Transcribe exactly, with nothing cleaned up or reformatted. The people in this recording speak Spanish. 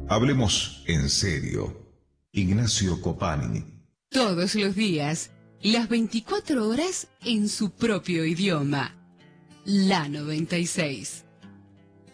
Hablemos en serio. Ignacio Copani. Todos los días, las veinticuatro horas en su propio idioma. La noventa y seis.